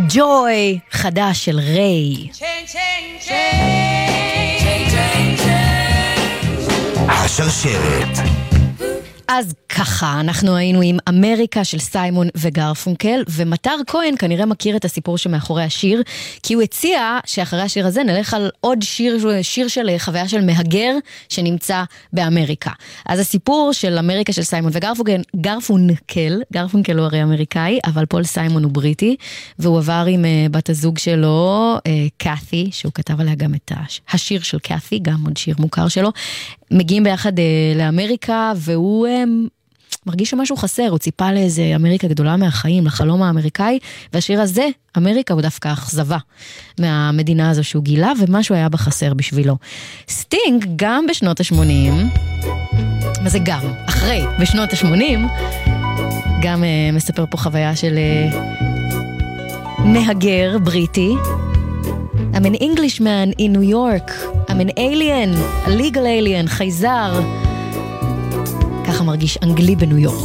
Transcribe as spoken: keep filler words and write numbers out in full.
ג'וי, חדש של ריי. השרשרת. אז ככה, אנחנו היינו עם אמריקה של סיימון וגרפונקל, ומטר כהן כנראה מכיר את הסיפור שמאחורי השיר, כי הוא הציע שאחרי השיר הזה נלך על עוד שיר, שיר של חוויה של מהגר שנמצא באמריקה. אז הסיפור של אמריקה של סיימון וגרפונקל, גרפונקל, גרפונקל הוא הרי אמריקאי, אבל פול סיימון הוא בריטי, והוא עבר עם בת הזוג שלו, קאתי, שהוא כתב עליה גם את השיר של קאתי, גם עוד שיר מוכר שלו, מגיעים ביחד אה, לאמריקה, והוא אה, מרגיש שמשהו חסר, הוא ציפה לאיזה אמריקה גדולה מהחיים, לחלום האמריקאי, והשיר הזה, אמריקה הוא דווקא אכזבה מהמדינה הזו שהוא גילה, ומשהו היה בחסר בשבילו. סטינג, גם בשנות ה-שמונים, מה זה גם? אחרי, בשנות ה-שמונים, גם אה, מספר פה חוויה של אה, מהגר בריטי, I'm an Englishman in New York. I'm an alien, a legal alien, חייזר. ככה מרגיש אנגלי בניו יורק.